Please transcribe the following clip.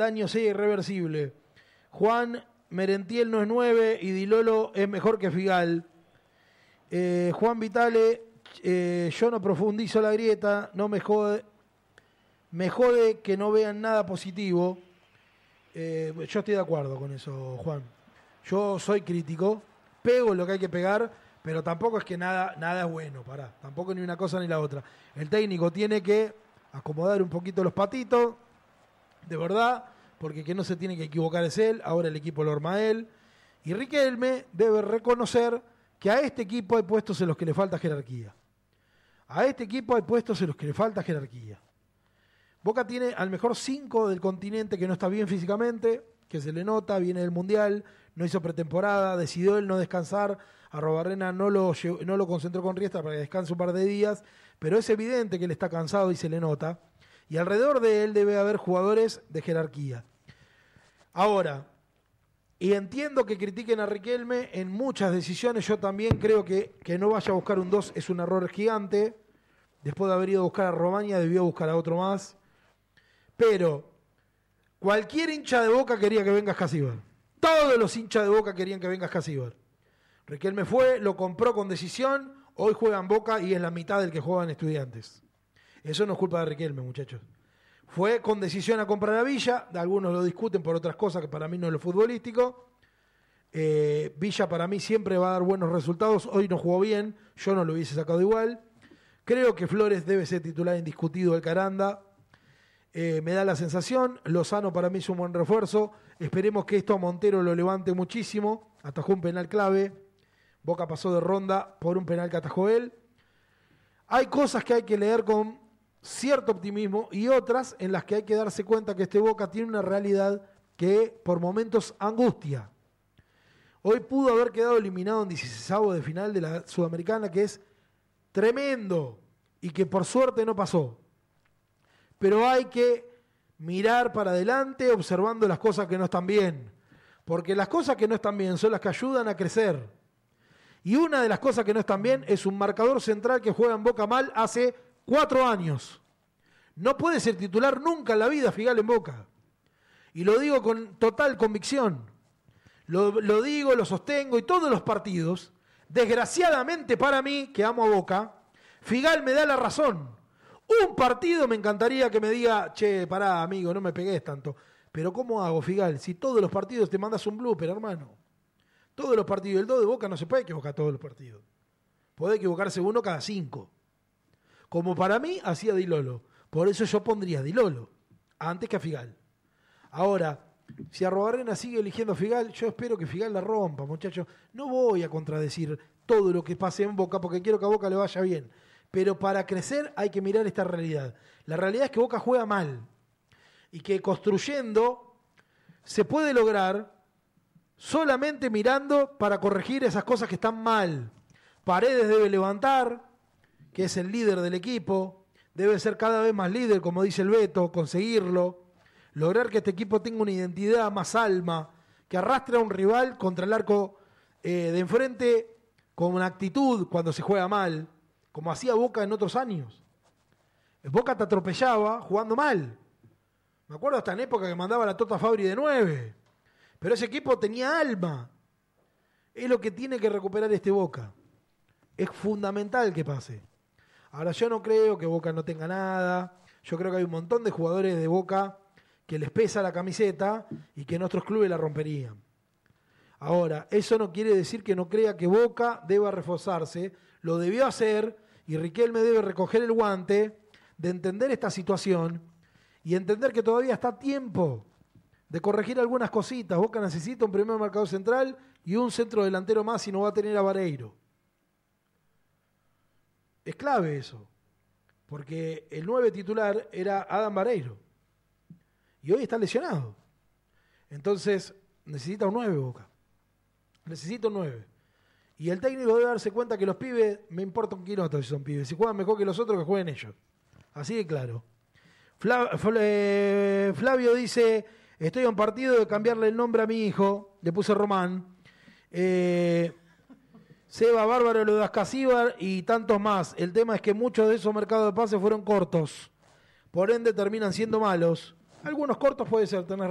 daño sea irreversible. Juan Merentiel no es 9 y Di Lolo es mejor que Figal. Juan Vitale, yo no profundizo la grieta, no me jode que no vean nada positivo. Yo estoy de acuerdo con eso, Juan. Yo soy crítico, pego lo que hay que pegar, pero tampoco es que nada es bueno, pará. Tampoco ni una cosa ni la otra. El técnico tiene que acomodar un poquito los patitos, de verdad, porque que no se tiene que equivocar es él, ahora el equipo lo arma él. Y Riquelme debe reconocer que a este equipo hay puestos en los que le falta jerarquía. A este equipo hay puestos en los que le falta jerarquía. Boca tiene al mejor 5 del continente que no está bien físicamente, que se le nota, viene del Mundial, no hizo pretemporada, decidió él no descansar, Arrobarrena no lo concentró con Riestra para que descanse un par de días, pero es evidente que él está cansado y se le nota, y alrededor de él debe haber jugadores de jerarquía. Ahora, y entiendo que critiquen a Riquelme en muchas decisiones, yo también creo que no vaya a buscar un 2 es un error gigante, después de haber ido a buscar a Romaña debió buscar a otro más, pero cualquier hincha de Boca quería que venga Scasíbar. Todos los hinchas de Boca querían que venga Scasíbar. Riquelme fue, lo compró con decisión, hoy juega en Boca y es la mitad del que juega en Estudiantes. Eso no es culpa de Riquelme, muchachos. Fue con decisión a comprar a Villa, algunos lo discuten por otras cosas que para mí no es lo futbolístico. Villa para mí siempre va a dar buenos resultados, hoy no jugó bien, yo no lo hubiese sacado igual. Creo que Flores debe ser titular indiscutido del Caranda. Me da la sensación, Lozano para mí es un buen refuerzo, esperemos que esto a Montero lo levante muchísimo, atajó un penal clave, Boca pasó de ronda por un penal que atajó él. Hay cosas que hay que leer con cierto optimismo y otras en las que hay que darse cuenta que este Boca tiene una realidad que por momentos angustia. Hoy pudo haber quedado eliminado en 16avos de final de la Sudamericana, que es tremendo y que por suerte no pasó. Pero hay que mirar para adelante observando las cosas que no están bien, porque las cosas que no están bien son las que ayudan a crecer. Y una de las cosas que no están bien es un marcador central que juega en Boca mal hace 4 años. No puede ser titular nunca en la vida Figal en Boca. Y lo digo con total convicción. Lo digo, lo sostengo y todos los partidos, desgraciadamente para mí, que amo a Boca, Figal me da la razón. Un partido me encantaría que me diga, che, pará, amigo, no me pegues tanto. Pero ¿cómo hago, Figal? Si todos los partidos te mandas un blooper, hermano. Todos los partidos. El 2 de Boca no se puede equivocar todos los partidos. Puede equivocarse uno cada 5. Como para mí hacía Di Lolo. Por eso yo pondría a Di Lolo antes que a Figal. Ahora, si Arrobarrena sigue eligiendo a Figal, yo espero que Figal la rompa, muchachos. No voy a contradecir todo lo que pase en Boca porque quiero que a Boca le vaya bien. Pero para crecer hay que mirar esta realidad. La realidad es que Boca juega mal y que construyendo se puede lograr solamente mirando para corregir esas cosas que están mal. Paredes debe levantar, que es el líder del equipo, debe ser cada vez más líder, como dice el Beto, conseguirlo, lograr que este equipo tenga una identidad, más alma, que arrastre a un rival contra el arco de enfrente con una actitud cuando se juega mal, como hacía Boca en otros años. Boca te atropellaba jugando mal. Me acuerdo hasta en época que mandaba a la Tota Fabri de 9. Pero ese equipo tenía alma. Es lo que tiene que recuperar este Boca. Es fundamental que pase. Ahora, yo no creo que Boca no tenga nada. Yo creo que hay un montón de jugadores de Boca que les pesa la camiseta y que en otros clubes la romperían. Ahora, eso no quiere decir que no crea que Boca deba reforzarse. Lo debió hacer y Riquelme debe recoger el guante de entender esta situación y entender que todavía está a tiempo de corregir algunas cositas. Boca necesita un primer marcador central y un centro delantero más y no va a tener a Vareiro. Es clave eso, porque el 9 titular era Adam Vareiro y hoy está lesionado. Entonces necesita un 9 Boca. Necesita un 9. Y el técnico debe darse cuenta que los pibes, me importa un quinoto si son pibes. Si juegan mejor que los otros, que jueguen ellos. Así de claro. Flavio dice, estoy a un partido de cambiarle el nombre a mi hijo. Le puse Román. Seba, bárbaro, lo de Scasíbar y tantos más. El tema es que muchos de esos mercados de pases fueron cortos. Por ende terminan siendo malos. Algunos cortos puede ser, tenés